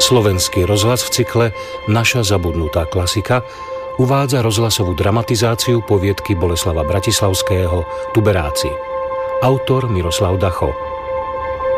Slovenský rozhlas v cykle Naša zabudnutá klasika uvádza rozhlasovú dramatizáciu poviedky Boleslava Bratislavského Tuberáci. Autor Miroslav Dacho.